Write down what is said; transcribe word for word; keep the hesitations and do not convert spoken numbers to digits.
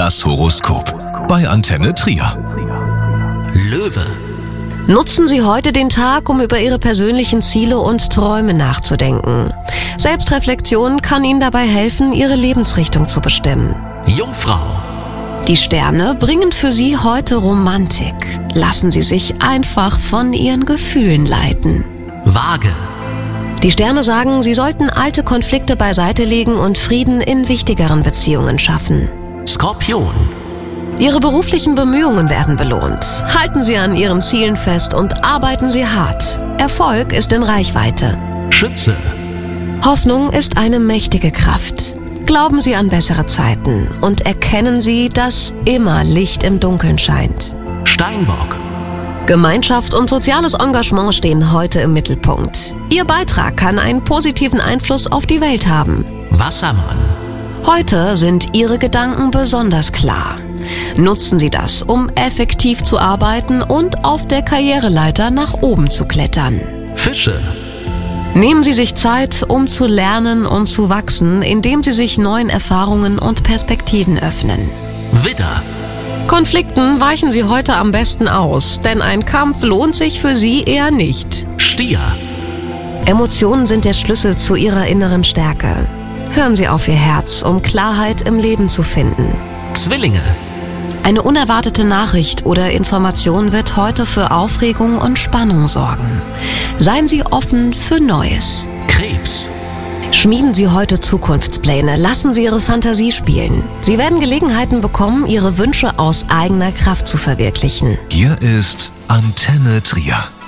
Das Horoskop bei Antenne Trier. Löwe. Nutzen Sie heute den Tag, um über Ihre persönlichen Ziele und Träume nachzudenken. Selbstreflexion kann Ihnen dabei helfen, Ihre Lebensrichtung zu bestimmen. Jungfrau. Die Sterne bringen für Sie heute Romantik. Lassen Sie sich einfach von Ihren Gefühlen leiten. Waage. Die Sterne sagen, Sie sollten alte Konflikte beiseite legen und Frieden in wichtigeren Beziehungen schaffen. Skorpion. Ihre beruflichen Bemühungen werden belohnt. Halten Sie an Ihren Zielen fest und arbeiten Sie hart. Erfolg ist in Reichweite. Schütze. Hoffnung ist eine mächtige Kraft. Glauben Sie an bessere Zeiten und erkennen Sie, dass immer Licht im Dunkeln scheint. Steinbock. Gemeinschaft und soziales Engagement stehen heute im Mittelpunkt. Ihr Beitrag kann einen positiven Einfluss auf die Welt haben. Wassermann. Heute sind Ihre Gedanken besonders klar. Nutzen Sie das, um effektiv zu arbeiten und auf der Karriereleiter nach oben zu klettern. Fische. Nehmen Sie sich Zeit, um zu lernen und zu wachsen, indem Sie sich neuen Erfahrungen und Perspektiven öffnen. Widder. Konflikten weichen Sie heute am besten aus, denn ein Kampf lohnt sich für Sie eher nicht. Stier. Emotionen sind der Schlüssel zu Ihrer inneren Stärke. Hören Sie auf Ihr Herz, um Klarheit im Leben zu finden. Zwillinge. Eine unerwartete Nachricht oder Information wird heute für Aufregung und Spannung sorgen. Seien Sie offen für Neues. Krebs. Schmieden Sie heute Zukunftspläne, lassen Sie Ihre Fantasie spielen. Sie werden Gelegenheiten bekommen, Ihre Wünsche aus eigener Kraft zu verwirklichen. Hier ist Antenne Trier.